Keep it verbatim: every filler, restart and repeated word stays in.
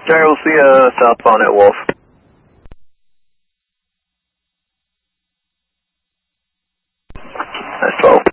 Jerry, we'll see you southbound at Wolf. That's twelve.